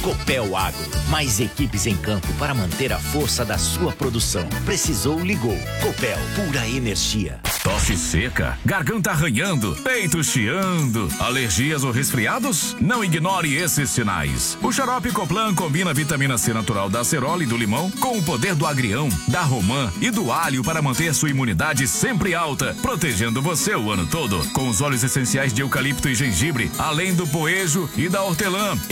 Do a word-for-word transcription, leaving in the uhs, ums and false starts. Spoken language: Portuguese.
Copel Agro, mais equipes em campo para manter a força da sua produção. Precisou, ligou. Copel, pura energia. Tosse seca, garganta arranhando, peito chiando, alergias ou resfriados? Não ignore esses sinais. O xarope Coplan combina a vitamina C natural da acerola e do limão com o poder do agrião, da romã e do alho para manter sua imunidade sempre alta, protegendo você o ano todo. Com os óleos essenciais de eucalipto e gengibre, além do poejo e da hortelã.